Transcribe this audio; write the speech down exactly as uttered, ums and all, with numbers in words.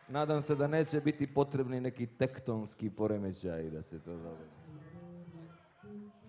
Nadam se da neće biti potrebni neki tektonski poremećaj da se to dogodi.